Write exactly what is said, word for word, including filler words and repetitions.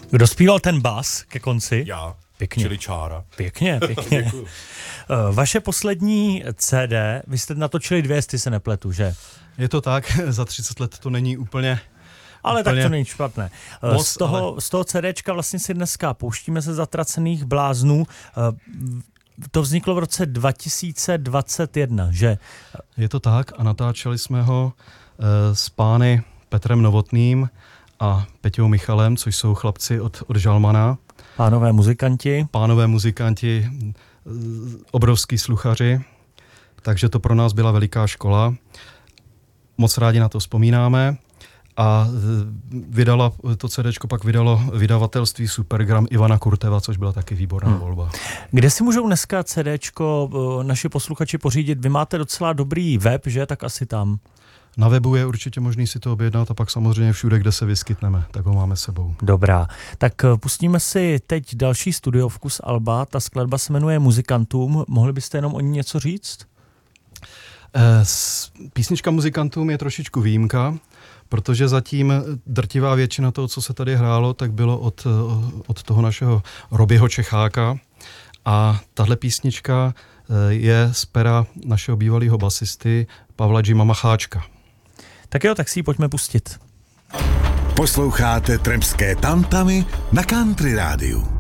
Kdo zpíval ten bas ke konci? Já. Pěkně. Čili čára. Pěkně, pěkně. Vaše poslední C D, vy jste natočili dvě, jestli se nepletu, že? Je to tak, za třicet let to není úplně... Ale úplně tak to není špatné. moc, z toho, ale... z toho CDčka vlastně si dneska pouštíme se Zatracených bláznů. To vzniklo v roce dva tisíce dvacet jedna, že? Je to tak a natáčeli jsme ho s pány Petrem Novotným a Peťou Michalem, což jsou chlapci od, od Žalmana. Pánové muzikanti. Pánové muzikanti, obrovský sluchaři, takže to pro nás byla veliká škola. Moc rádi na to vzpomínáme a vydala, to CDčko pak vydalo vydavatelství Supergram Ivana Kurteva, což byla taky výborná hmm. volba. Kde si můžou dneska CDčko naši posluchači pořídit? Vy máte docela dobrý web, že? Tak asi tam. Na webu je určitě možný si to objednat a pak samozřejmě všude, kde se vyskytneme, tak ho máme sebou. Dobrá, tak pustíme si teď další studiovku z alba. Ta skladba se jmenuje Muzikantům. Mohli byste jenom o ní něco říct? Písnička Muzikantům je trošičku výjimka, protože zatím drtivá většina toho, co se tady hrálo, tak bylo od, od toho našeho Robyho Čecháka. A tahle písnička je z pera našeho bývalého basisty Pavla Jima Macháčka. Tak jo, tak si ji pojďme pustit. Posloucháte Tremské tantamy na Country Rádiu.